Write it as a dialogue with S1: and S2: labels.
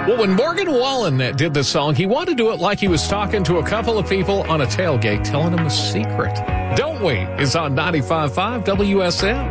S1: Well, when Morgan Wallen did this song, he wanted to do it like he was talking to a couple of people on a tailgate, telling them a secret. Don't We is on 95.5 WSM.